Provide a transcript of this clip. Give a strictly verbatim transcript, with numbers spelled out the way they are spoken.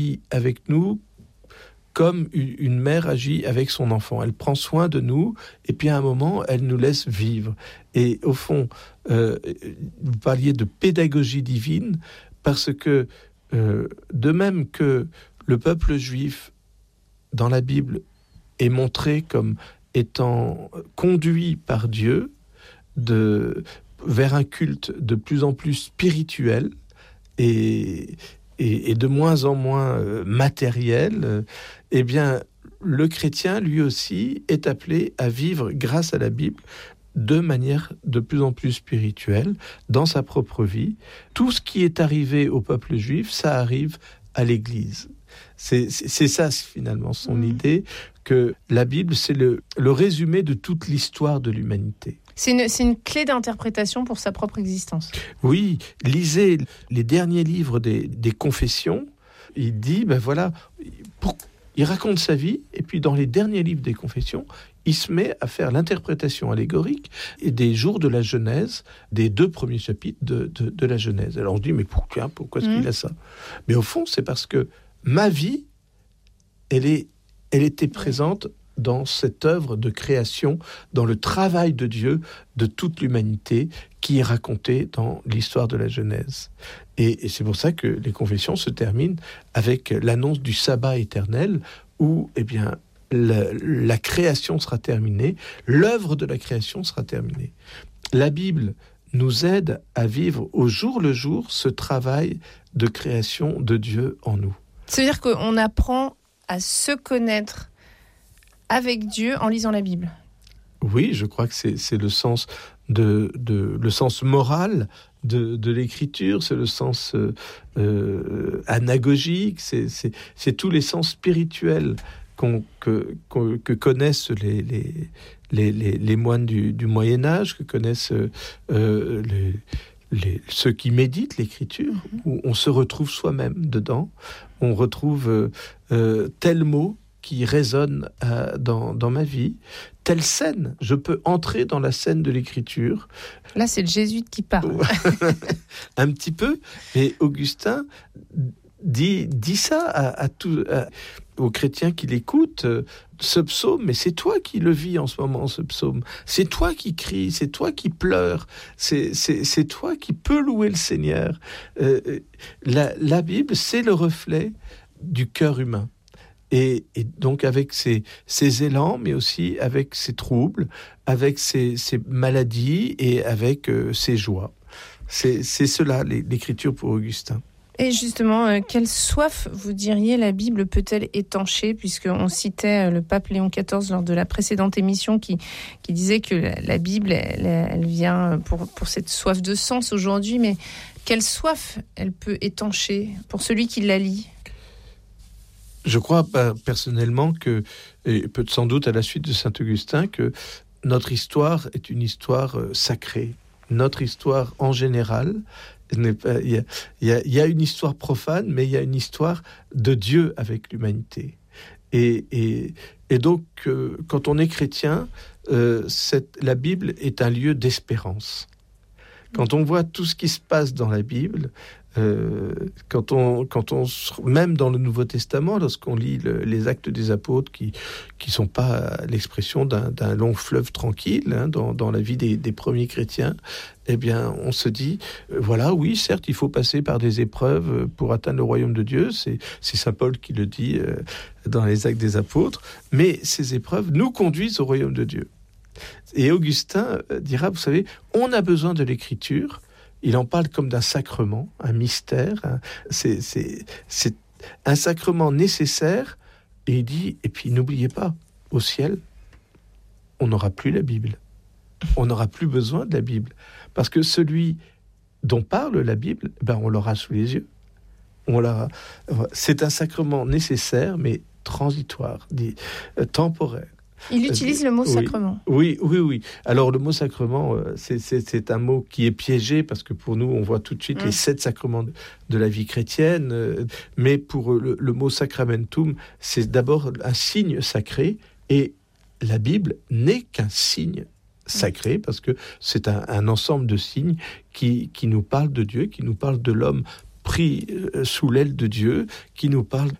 avec nous comme une mère agit avec son enfant. Elle prend soin de nous et puis à un moment, elle nous laisse vivre. Et au fond, euh, vous parliez de pédagogie divine parce que euh, de même que le peuple juif dans la Bible est montré comme étant conduit par Dieu de, vers un culte de plus en plus spirituel et, et, et de moins en moins euh, matériel, euh, eh bien, le chrétien, lui aussi, est appelé à vivre, grâce à la Bible, de manière de plus en plus spirituelle, dans sa propre vie. Tout ce qui est arrivé au peuple juif, ça arrive à l'Église. C'est, c'est, c'est ça, finalement, son mmh. idée, que la Bible, c'est le, le résumé de toute l'histoire de l'humanité. C'est une, c'est une clé d'interprétation pour sa propre existence. Oui, lisez les derniers livres des, des confessions. Il dit, ben voilà, pour, il raconte sa vie, et puis dans les derniers livres des confessions, il se met à faire l'interprétation allégorique des jours de la Genèse, des deux premiers chapitres de, de, de la Genèse. Alors on se dit, mais pourquoi, pourquoi est-ce mmh. qu'il a ça ? Mais au fond, c'est parce que ma vie, elle, est, elle était présente dans cette œuvre de création, dans le travail de Dieu de toute l'humanité qui est raconté dans l'histoire de la Genèse. Et, et c'est pour ça que les confessions se terminent avec l'annonce du sabbat éternel où, eh bien, la, la création sera terminée, l'œuvre de la création sera terminée. La Bible nous aide à vivre au jour le jour ce travail de création de Dieu en nous. C'est-à-dire qu'on apprend à se connaître avec Dieu en lisant la Bible. Oui, je crois que c'est, c'est le sens de, de le sens moral de, de l'écriture, c'est le sens euh, euh, anagogique, c'est, c'est, c'est tous les sens spirituels qu'on, que, qu'on, que connaissent les, les, les, les, les moines du, du Moyen-Âge, que connaissent euh, les, les, ceux qui méditent l'écriture, mmh. où on se retrouve soi-même dedans, on retrouve euh, euh, tel mot qui résonne euh, dans, dans ma vie, telle scène, je peux entrer dans la scène de l'écriture. Là, c'est le jésuite qui parle. Un petit peu, mais Augustin dit, dit ça à, à tout, à, aux chrétiens qui l'écoutent, euh, ce psaume, mais c'est toi qui le vis en ce moment, ce psaume. C'est toi qui cries, c'est toi qui pleures, c'est, c'est, c'est toi qui peux louer le Seigneur. Euh, la, la Bible, c'est le reflet du cœur humain. Et, et donc avec ses, ses élans, mais aussi avec ses troubles, avec ses, ses maladies et avec euh, ses joies. C'est, c'est cela, l'écriture pour Augustin. Et justement, euh, quelle soif, vous diriez, la Bible peut-elle étancher ? Puisqu'on citait euh, le pape Léon quatorze lors de la précédente émission qui, qui disait que la, la Bible, elle, elle vient pour, pour cette soif de sens aujourd'hui. Mais quelle soif elle peut étancher pour celui qui la lit ? Je crois personnellement que, et peut sans doute à la suite de saint Augustin, que notre histoire est une histoire sacrée. Notre histoire en général, il y a, il y a, il y a une histoire profane, mais il y a une histoire de Dieu avec l'humanité. Et, et, et donc, euh, quand on est chrétien, euh, cette, la Bible est un lieu d'espérance. Quand on voit tout ce qui se passe dans la Bible, Euh, quand on, quand on, même dans le Nouveau Testament, lorsqu'on lit le, les Actes des Apôtres, qui qui sont pas l'expression d'un, d'un long fleuve tranquille hein, dans, dans la vie des, des premiers chrétiens, eh bien, on se dit, euh, voilà, oui, certes, il faut passer par des épreuves pour atteindre le royaume de Dieu. C'est, c'est saint Paul qui le dit euh, dans les Actes des Apôtres. Mais ces épreuves nous conduisent au royaume de Dieu. Et Augustin dira, vous savez, on a besoin de l'écriture. Il en parle comme d'un sacrement, un mystère. C'est, c'est, c'est un sacrement nécessaire. Et il dit, et puis n'oubliez pas, au ciel, on n'aura plus la Bible. On n'aura plus besoin de la Bible. Parce que celui dont parle la Bible, ben on l'aura sous les yeux. On l'aura. C'est un sacrement nécessaire, mais transitoire, dit, euh, temporaire. Il utilise le mot sacrement. Oui, oui, oui. oui. Alors, le mot sacrement, c'est, c'est, c'est un mot qui est piégé parce que pour nous, on voit tout de suite mmh. les sept sacrements de, de la vie chrétienne. Mais pour le, le mot sacramentum, c'est d'abord un signe sacré et la Bible n'est qu'un signe sacré parce que c'est un, un ensemble de signes qui, qui nous parlent de Dieu, qui nous parlent de l'homme pris sous l'aile de Dieu, qui nous parle